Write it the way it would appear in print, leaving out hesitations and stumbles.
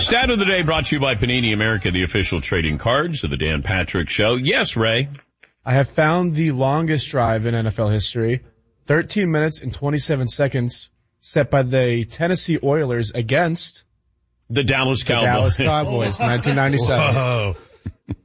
Stat of the day brought to you by Panini America, the official trading cards of the Dan Patrick Show. Yes, Ray. I have found the longest drive in NFL history, 13 minutes and 27 seconds, set by the Tennessee Oilers against the Dallas Cowboys. Dallas Cowboys, 1997. Whoa.